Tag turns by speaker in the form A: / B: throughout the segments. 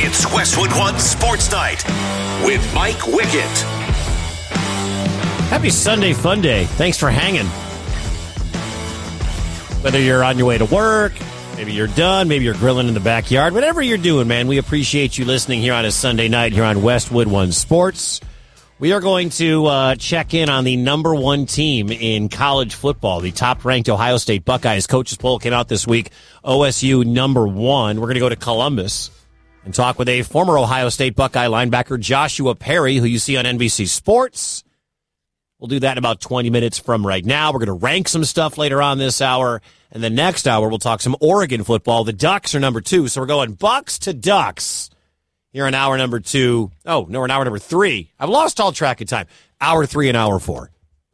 A: It's Westwood One Sports Night with Mike Wickett.
B: Happy Sunday Fun Day. Thanks for hanging. Whether you're on your way to work, maybe you're done, maybe you're grilling in the backyard, whatever you're doing, man, we appreciate you listening here on a Sunday night here on Westwood One Sports. We are going to check in on the number one team in college football, the top-ranked Ohio State Buckeyes. Coaches poll came out this week, OSU number one. We're going to go to Columbus and talk with a former Ohio State Buckeye linebacker, Joshua Perry, who you see on NBC Sports. We'll do that in about 20 minutes from right now. We're going to rank some stuff later on this hour. And the next hour, we'll talk some Oregon football. The Ducks are number two, so we're going Bucks to Ducks here in hour number two. Oh, no, we're in hour number three. I've lost all track of time. Hour three and hour four.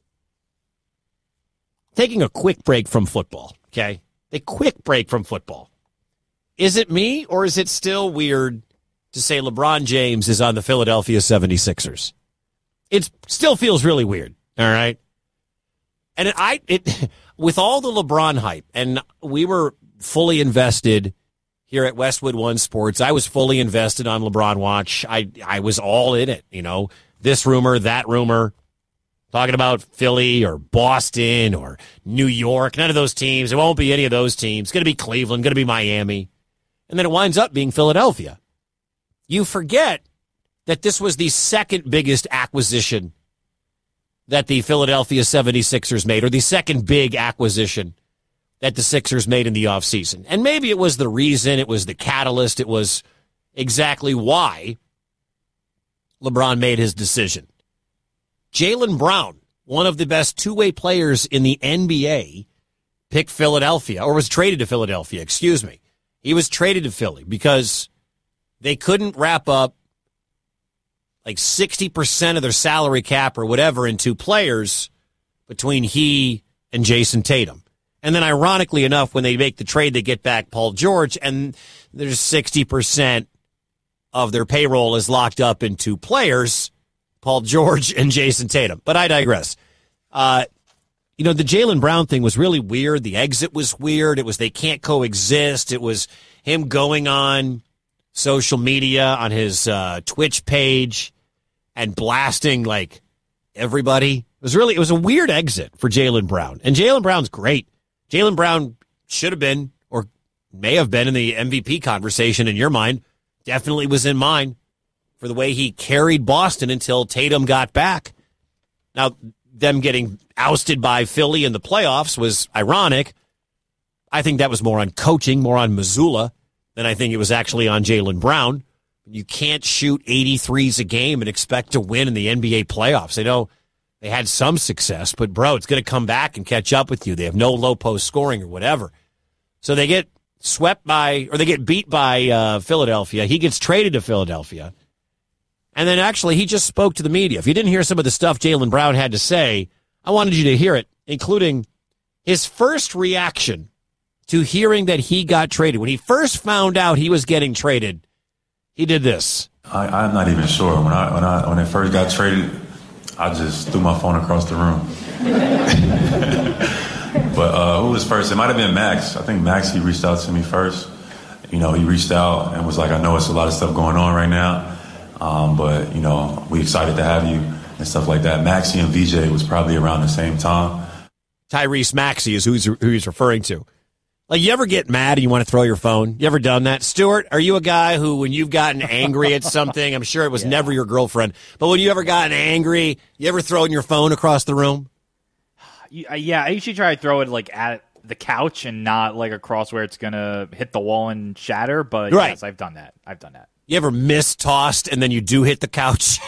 B: Taking a quick break from football, okay? A quick break from football. Is it me, or is it still weird to say LeBron James is on the Philadelphia 76ers? It still feels really weird, all right? And with all the LeBron hype, and we were fully invested here at Westwood One Sports. I was fully invested on LeBron Watch. I was all in it, you know, this rumor, that rumor, talking about Philly or Boston or New York, none of those teams. It won't be any of those teams. It's going to be Cleveland, going to be Miami. And then it winds up being Philadelphia. You forget that this was the second biggest acquisition that the Philadelphia 76ers made, or the second big acquisition that the Sixers made in the offseason. And maybe it was the reason, it was the catalyst, it was exactly why LeBron made his decision. Jaylen Brown, one of the best two-way players in the NBA, picked Philadelphia, or was traded to Philadelphia, excuse me. He was traded to Philly because they couldn't wrap up like 60% of their salary cap or whatever in two players between he and Jason Tatum. And then ironically enough, when they make the trade, they get back Paul George, and there's 60% of their payroll is locked up in two players, Paul George and Jason Tatum. But I digress. The Jaylen Brown thing was really weird. The exit was weird. It was they can't coexist. It was him going on social media on his Twitch page and blasting like everybody. It was a weird exit for Jaylen Brown. And Jaylen Brown's great. Jaylen Brown should have been, or may have been, in the MVP conversation in your mind. Definitely was in mine for the way he carried Boston until Tatum got back. Now, them getting ousted by Philly in the playoffs was ironic. I think that was more on coaching, more on Missoula, than I think it was actually on Jaylen Brown. You can't shoot 83s a game and expect to win in the NBA playoffs. I know they had some success, but, bro, it's going to come back and catch up with you. They have no low post scoring or whatever. So they get they get beat by Philadelphia. He gets traded to Philadelphia. And then actually he just spoke to the media. If you didn't hear some of the stuff Jaylen Brown had to say, I wanted you to hear it, including his first reaction to hearing that he got traded. When he first found out he was getting traded, he did this.
C: I'm not even sure. When I first got traded, I just threw my phone across the room. But who was first? It might have been Max. I think Max, he reached out to me first. He reached out and was like, I know it's a lot of stuff going on right now, but, we excited to have you and stuff like that. Maxie and VJ was probably around the same time.
B: Tyrese Maxey is who he's referring to. Like, you ever get mad and you want to throw your phone? You ever done that? Stuart, are you a guy who, when you've gotten angry at something, I'm sure it was never your girlfriend, but when you ever gotten angry, you ever thrown your phone across the room?
D: Yeah, I usually try to throw it, like, at the couch and not, like, across where it's going to hit the wall and shatter, but right. Yes, I've done that. You ever mistossed and then you do hit the couch?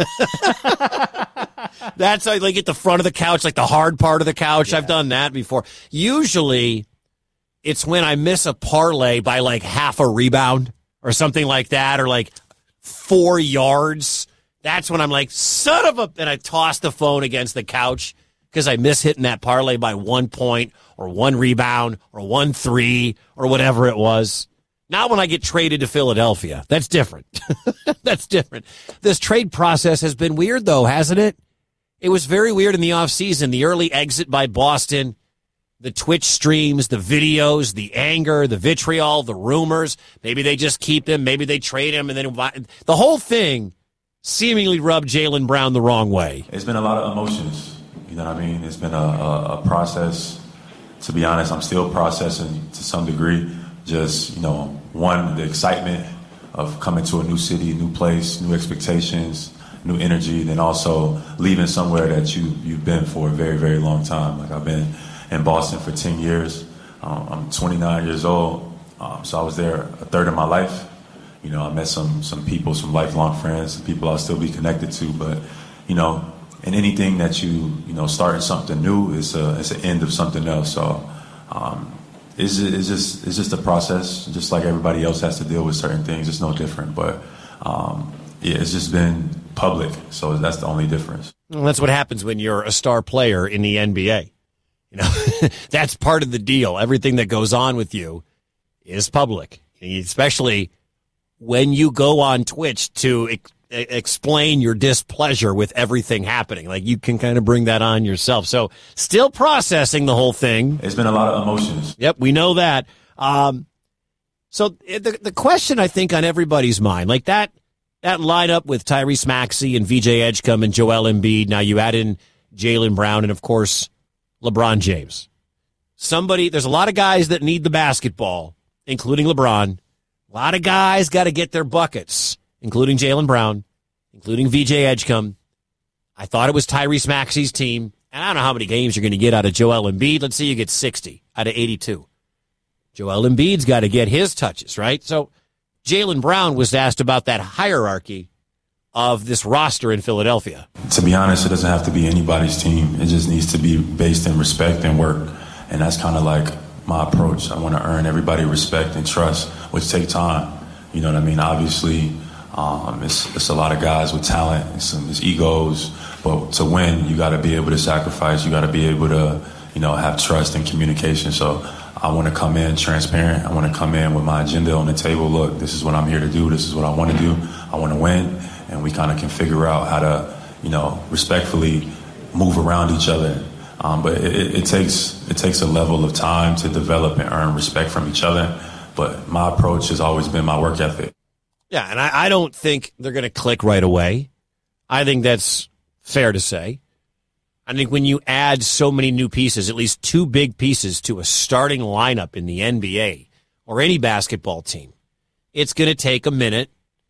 D: That's how, like, at the front of the couch, like the hard part of the couch. Yeah. I've done that before. Usually it's when I miss a parlay by like half a rebound or something like that, or like 4 yards. That's when I'm like, son of a, and I toss the phone against the couch because I miss hitting that parlay by 1 point or 1 rebound or 1 3 or whatever it was. Not when I get traded to Philadelphia. That's different. That's different. This trade process has been weird, though, hasn't it? It was very weird in the offseason. The early exit by Boston,
B: the Twitch streams, the videos, the anger, the vitriol, the rumors. Maybe they just keep him. Maybe they trade him. And then the whole thing seemingly rubbed Jaylen Brown the wrong way.
C: It's been a lot of emotions. You know what I mean? It's been a process. To be honest, I'm still processing to some degree. Just, one, the excitement of coming to a new city, new place, new expectations, new energy, then also leaving somewhere that you've been for a very, very long time. Like, I've been in Boston for 10 years. I'm 29 years old, so I was there a third of my life. I met some people, some lifelong friends, some people I'll still be connected to. But, and anything that starting something new is an end of something else. So it's just a process, just like everybody else has to deal with certain things. It's no different. But, it's just been public, so that's the only difference.
B: Well, that's what happens when you're a star player in the NBA. That's part of the deal. Everything that goes on with you is public, especially when you go on Twitch to explain your displeasure with everything happening. Like, you can kind of bring that on yourself. So still processing the whole thing.
C: It's been a lot of emotions.
B: Yep, we know that. So the question, I think, on everybody's mind, like that lineup with Tyrese Maxey and VJ Edgecombe and Joel Embiid. Now you add in Jaylen Brown and, of course, LeBron James. There's a lot of guys that need the basketball, including LeBron. A lot of guys got to get their buckets, including Jaylen Brown, including VJ Edgecombe. I thought it was Tyrese Maxey's team. And I don't know how many games you're going to get out of Joel Embiid. Let's say you get 60 out of 82. Joel Embiid's got to get his touches, right? So Jaylen Brown was asked about that hierarchy of this roster in Philadelphia.
C: To be honest, it doesn't have to be anybody's team. It just needs to be based in respect and work. And that's kind of like my approach. I want to earn everybody respect and trust, which take time. You know what I mean? Obviously, it's a lot of guys with talent and there's egos. But to win, you got to be able to sacrifice. You got to be able to, have trust and communication. So I want to come in transparent. I want to come in with my agenda on the table. Look, this is what I'm here to do. This is what I want to do. I want to win. And we kind of can figure out how to, respectfully move around each other. But it takes a level of time to develop and earn respect from each other. But my approach has always been my work ethic.
B: Yeah, and I don't think they're going to click right away. I think that's fair to say. I think when you add so many new pieces, at least two big pieces to a starting lineup in the NBA or any basketball team, it's going to take a minute.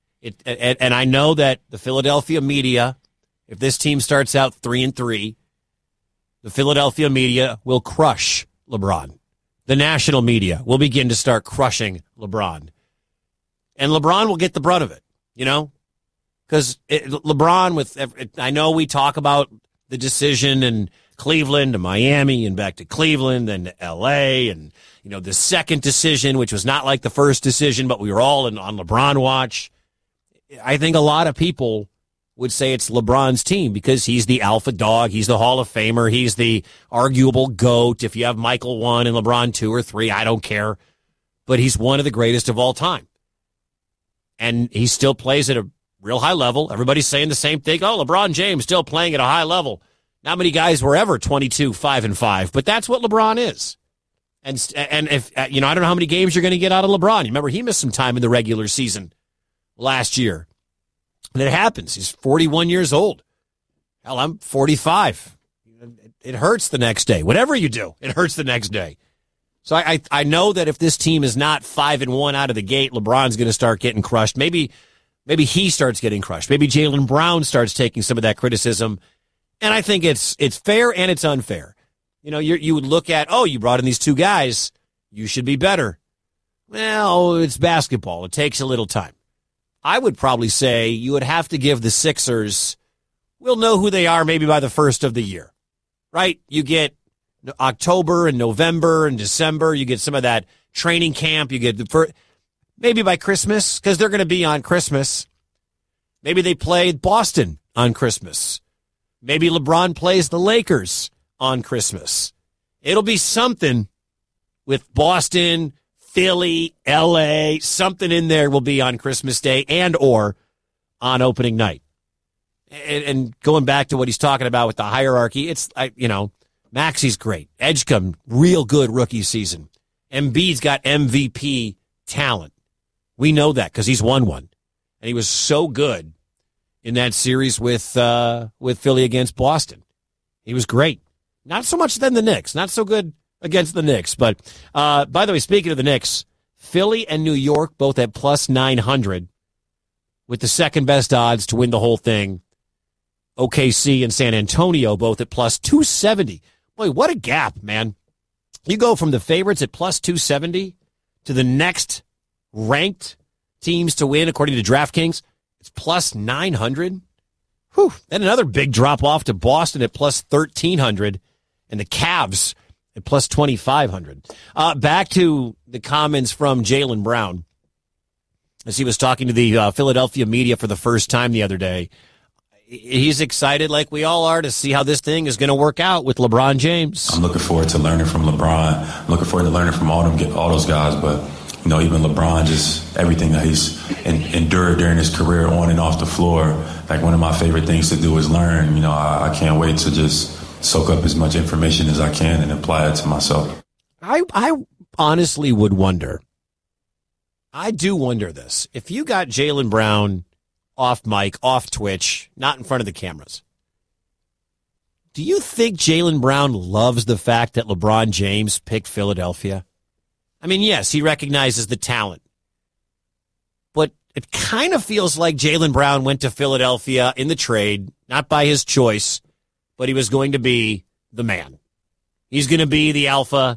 B: And I know that the Philadelphia media, if this team starts out 3-3, the Philadelphia media will crush LeBron. The national media will begin to start crushing LeBron. And LeBron will get the brunt of it, because LeBron, I know we talk about the decision in Cleveland to Miami and back to Cleveland, then to L.A., and, the second decision, which was not like the first decision, but we were all on LeBron watch. I think a lot of people would say it's LeBron's team because he's the alpha dog. He's the Hall of Famer. He's the arguable GOAT. If you have Michael 1 and LeBron 2 or 3, I don't care. But he's one of the greatest of all time. And he still plays at a real high level. Everybody's saying the same thing. Oh, LeBron James still playing at a high level. Not many guys were ever 22, 5-5, but that's what LeBron is. And if, I don't know how many games you're going to get out of LeBron. You remember he missed some time in the regular season last year. And it happens. He's 41 years old. Hell, I'm 45. It hurts the next day. Whatever you do, it hurts the next day. So I know that if this team is not 5-1 out of the gate, LeBron's going to start getting crushed. Maybe he starts getting crushed. Maybe Jaylen Brown starts taking some of that criticism. And I think it's fair and it's unfair. You would look at, you brought in these two guys. You should be better. Well, it's basketball. It takes a little time. I would probably say you would have to give the Sixers, we'll know who they are maybe by the first of the year, right? You get October and November and December. You get some of that training camp. You get maybe by Christmas, because they're going to be on Christmas. Maybe they play Boston on Christmas. Maybe LeBron plays the Lakers on Christmas. It'll be something with Boston, Philly, L.A., something in there will be on Christmas Day and or on opening night. And going back to what he's talking about with the hierarchy, it's, Maxi's great. Edgecombe, real good rookie season. Embiid's got MVP talent. We know that because he's won one. And he was so good in that series with Philly against Boston. He was great. Not so much then the Knicks. Not so good against the Knicks. But, by the way, speaking of the Knicks, Philly and New York both at plus 900 with the second best odds to win the whole thing. OKC and San Antonio both at plus 270. Boy, what a gap, man. You go from the favorites at plus 270 to the next ranked teams to win, according to DraftKings. It's plus 900. Whew. Then another big drop off to Boston at plus 1,300 and the Cavs at plus 2,500. Back to the comments from Jaylen Brown as he was talking to the Philadelphia media for the first time the other day. He's excited, like we all are, to see how this thing is going to work out with LeBron James.
C: I'm looking forward to learning from LeBron. I'm looking forward to learning from all those guys. But, you know, even LeBron, just everything that he's endured during his career on and off the floor. Like, one of my favorite things to do is learn. You know, I can't wait to just soak up as much information as I can and apply it to myself.
B: I honestly would wonder. I do wonder this. If you got Jaylen Brown off mic, off Twitch, not in front of the cameras, do you think Jaylen Brown loves the fact that LeBron James picked Philadelphia? I mean, yes, he recognizes the talent, but it kind of feels like Jaylen Brown went to Philadelphia in the trade, not by his choice, but he was going to be the man. He's going to be the alpha.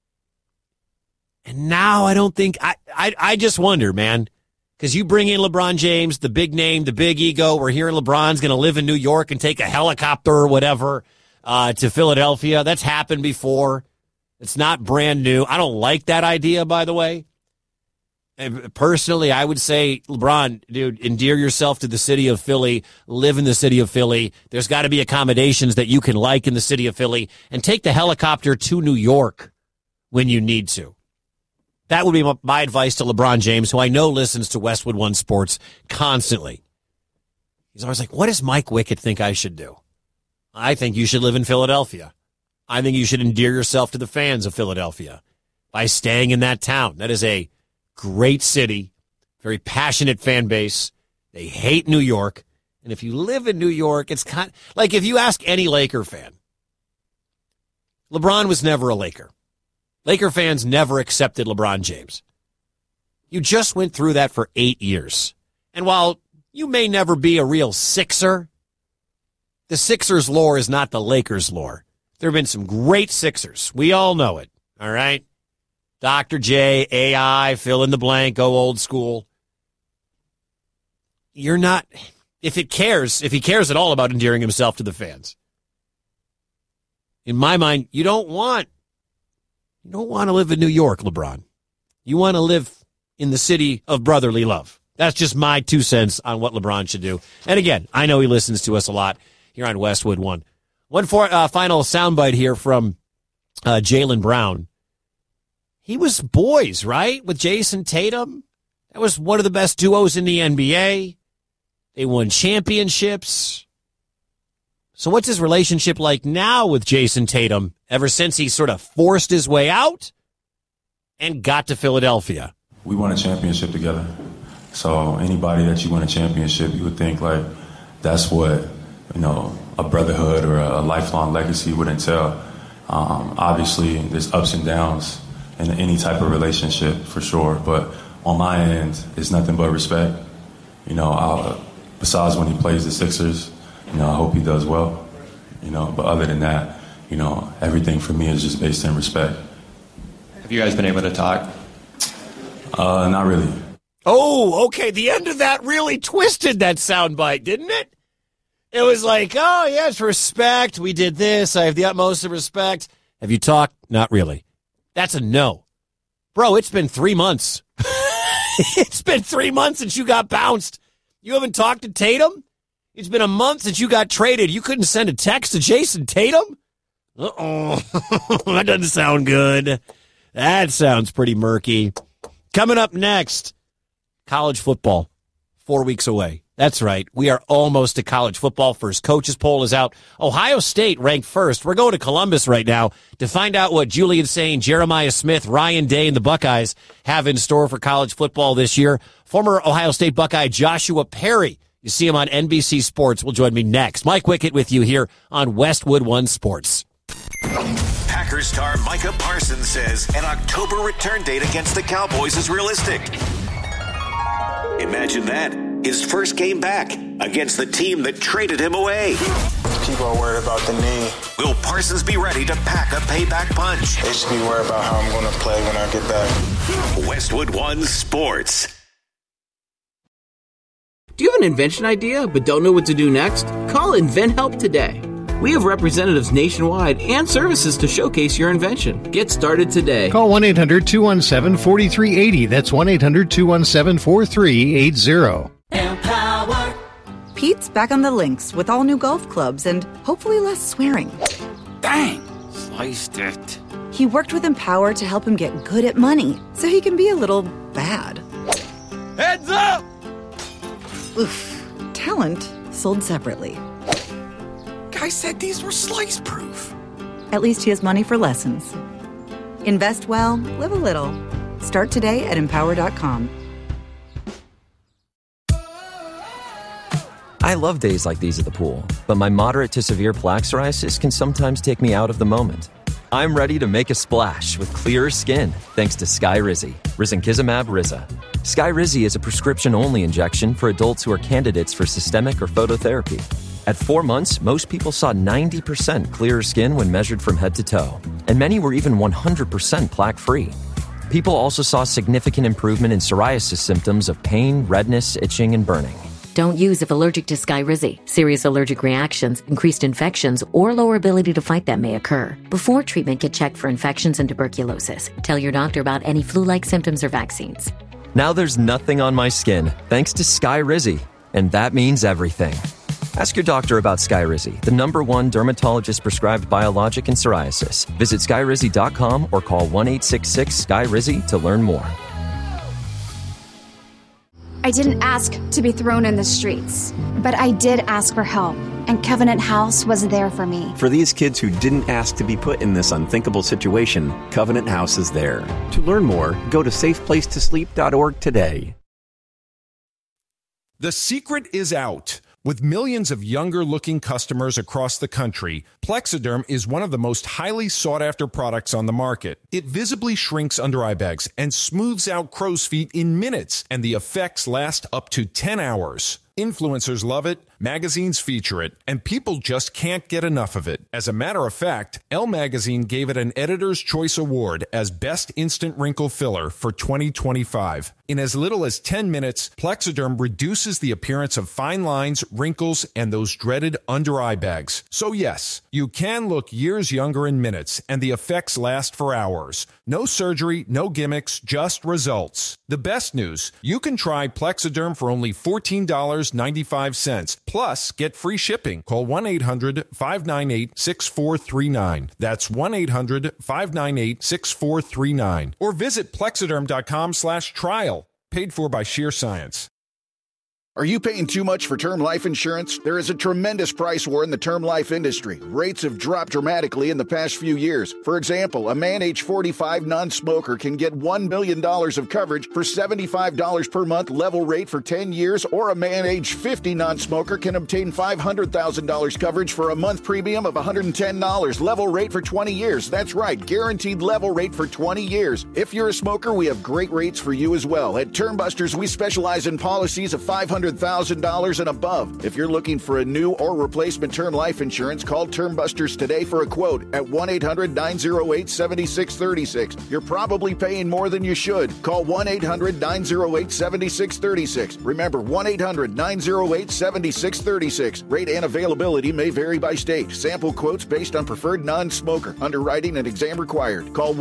B: And now I don't think, I just wonder, man. Because you bring in LeBron James, the big name, the big ego. We're hearing LeBron's going to live in New York and take a helicopter or whatever to Philadelphia. That's happened before. It's not brand new. I don't like that idea, by the way. And personally, I would say, LeBron, dude, endear yourself to the city of Philly. Live in the city of Philly. There's got to be accommodations that you can like in the city of Philly. And take the helicopter to New York when you need to. That would be my advice to LeBron James, who I know listens to Westwood One Sports constantly. He's always like, what does Mike Wickett think I should do? I think you should live in Philadelphia. I think you should endear yourself to the fans of Philadelphia by staying in that town. That is a great city, very passionate fan base. They hate New York. And if you live in New York, it's kind of like if you ask any Laker fan, LeBron was never a Laker. Laker fans never accepted LeBron James. You just went through that for 8 years. And while you may never be a real Sixer, the Sixers lore is not the Lakers lore. There have been some great Sixers. We all know it. All right? Dr. J, AI, fill in the blank, go old school. You're not, if he cares at all about endearing himself to the fans. In my mind, you don't want to live in New York, LeBron. You want to live in the city of brotherly love. That's just my 2 cents on what LeBron should do. And again, I know he listens to us a lot here on Westwood One. One final soundbite here from Jaylen Brown. He was boys, right, with Jason Tatum? That was one of the best duos in the NBA. They won championships. So what's his relationship like now with Jason Tatum ever since he sort of forced his way out and got to Philadelphia?
C: We won a championship together. So anybody that you win a championship, you would think like that's what, you know, a brotherhood or a lifelong legacy would entail. Obviously, there's ups and downs in any type of relationship for sure. But on my end, it's nothing but respect. You know, besides when he plays the Sixers, you know, I hope he does well, you know, but other than that, you know, everything for me is just based in respect.
E: Have you guys been able to talk?
C: Not really.
B: Oh, okay. The end of that really twisted that soundbite, didn't it? It was like, oh, yes, respect. We did this. I have the utmost of respect. Have you talked? Not really. That's a no. Bro, it's been 3 months. It's been 3 months since you got bounced. You haven't talked to Tatum? It's been a month since you got traded. You couldn't send a text to Jason Tatum? Uh-oh. That doesn't sound good. That sounds pretty murky. Coming up next, college football, 4 weeks away. That's right. We are almost to college football. First coaches poll is out. Ohio State ranked first. We're going to Columbus right now to find out what Julian Sain, Jeremiah Smith, Ryan Day, and the Buckeyes have in store for college football this year. Former Ohio State Buckeye Joshua Perry, you see him on NBC Sports, will join me next. Mike Wickett with you here on Westwood One Sports.
A: Packers star Micah Parsons says an October return date against the Cowboys is realistic. Imagine that. His first game back against the team that traded him away.
F: People are worried about the knee.
A: Will Parsons be ready to pack a payback punch?
F: They should be worried about how I'm going to play when I get back.
A: Westwood One Sports.
G: Do you have an invention idea but don't know what to do next? Call InventHelp today. We have representatives nationwide and services to showcase your invention. Get started today.
H: Call 1-800-217-4380. That's 1-800-217-4380.
I: Empower. Pete's back on the links with all new golf clubs and hopefully less swearing.
J: Dang! Sliced it.
I: He worked with Empower to help him get good at money so he can be a little bad.
J: Heads up!
I: Oof. Talent sold separately.
J: Guy said these were slice proof.
I: At least he has money for lessons. Invest well, live a little. Start today at Empower.com.
K: I love days like these at the pool, but my moderate to severe plaque psoriasis can sometimes take me out of the moment. I'm ready to make a splash with clearer skin thanks to Skyrizi, risankizumab Riza. Skyrizi is a prescription-only injection for adults who are candidates for systemic or phototherapy. At 4 months, most people saw 90% clearer skin when measured from head to toe, and many were even 100% plaque-free. People also saw significant improvement in psoriasis symptoms of pain, redness, itching, and burning.
L: Don't use if allergic to Skyrizi. Serious allergic reactions, increased infections, or lower ability to fight them may occur. Before treatment, get checked for infections and tuberculosis. Tell your doctor about any flu-like symptoms or vaccines.
K: Now there's nothing on my skin thanks to Skyrizi, and that means everything. Ask your doctor about Skyrizi, the #1 dermatologist-prescribed biologic in psoriasis. Visit Skyrizi.com or call 1-866-SKYRIZI to learn more.
M: I didn't ask to be thrown in the streets, but I did ask for help, and Covenant House was there for me.
N: For these kids who didn't ask to be put in this unthinkable situation, Covenant House is there. To learn more, go to safeplacetosleep.org today.
O: The secret is out. With millions of younger-looking customers across the country, Plexiderm is one of the most highly sought-after products on the market. It visibly shrinks under-eye bags and smooths out crow's feet in minutes, and the effects last up to 10 hours. Influencers love it, magazines feature it, and people just can't get enough of it. As a matter of fact, Elle Magazine gave it an Editor's Choice Award as Best Instant Wrinkle Filler for 2025. In as little as 10 minutes, Plexiderm reduces the appearance of fine lines, wrinkles, and those dreaded under-eye bags. So yes, you can look years younger in minutes, and the effects last for hours. No surgery, no gimmicks, just results. The best news, you can try Plexiderm for only $14.95. Plus, get free shipping. Call 1-800-598-6439. That's 1-800-598-6439. Or visit Plexiderm.com/trial. Paid for by Sheer Science.
P: Are you paying too much for term life insurance? There is a tremendous price war in the term life industry. Rates have dropped dramatically in the past few years. For example, a man age 45 non-smoker can get $1 million of coverage for $75 per month level rate for 10 years, or a man age 50 non-smoker can obtain $500,000 coverage for a month premium of $110 level rate for 20 years. That's right, guaranteed level rate for 20 years. If you're a smoker, we have great rates for you as well. At Term Busters, we specialize in policies of $500,000 and above. If you're looking for a new or replacement term life insurance, call Term Busters today for a quote at 1-800-908-7636. You're probably paying more than you should. Call 1-800-908-7636. Remember, 1-800-908-7636. Rate and availability may vary by state. Sample quotes based on preferred non-smoker. Underwriting and exam required. Call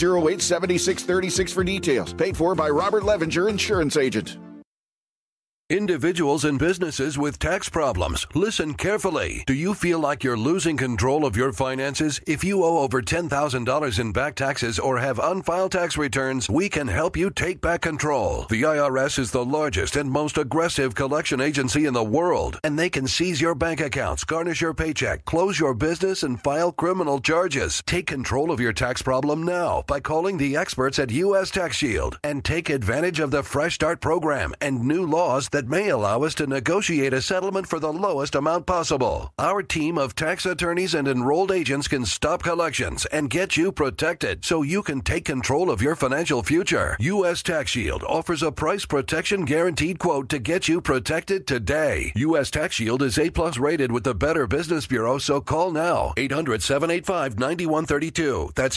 P: 1-800-908-7636 for details. Paid for by Robert Levinger, Insurance Agent.
H: Individuals and businesses with tax problems, listen carefully. Do you feel like you're losing control of your finances? If you owe over $10,000 in back taxes or have unfiled tax returns, we can help you take back control. The IRS is the largest and most aggressive collection agency in the world, and they can seize your bank accounts, garnish your paycheck, close your business, and file criminal charges. Take control of your tax problem now by calling the experts at U.S. Tax Shield and take advantage of the Fresh Start program and new laws that may allow us to negotiate a settlement for the lowest amount possible. Our team of tax attorneys and enrolled agents can stop collections and get you protected so you can take control of your financial future. U.S. Tax Shield offers a price protection guaranteed quote to get you protected today. U.S. Tax Shield is A+ rated with the Better Business Bureau, so call now. 800-785-9132. That's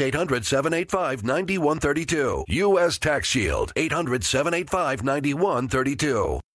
H: 800-785-9132. U.S. Tax Shield. 800-785-9132.